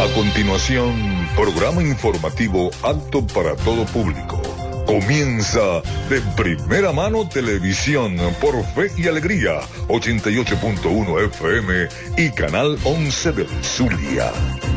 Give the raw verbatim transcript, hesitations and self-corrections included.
A continuación, programa informativo apto para todo público. Comienza De Primera Mano Televisión por Fe y Alegría, ochenta y ocho punto uno F M y Canal once del Zulia.